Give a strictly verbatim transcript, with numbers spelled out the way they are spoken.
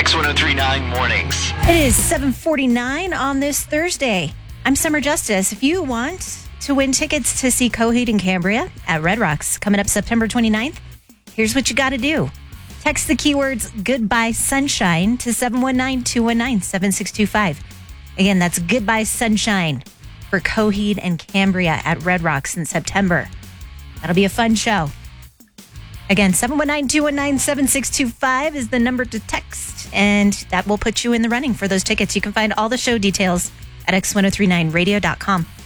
X ten thirty-nine Mornings. It is seven forty-nine on this Thursday. I'm Summer Justice. If you want to win tickets to see Coheed and Cambria at Red Rocks coming up September twenty-ninth, here's what you got to do. Text the keywords Goodbye Sunshine to seven one nine, two one nine, seven six two five. Again, that's Goodbye Sunshine for Coheed and Cambria at Red Rocks in September. That'll be a fun show. Again, seven one nine, two one nine, seven six two five is the number to text, and that will put you in the running for those tickets. You can find all the show details at X ten thirty-nine radio dot com.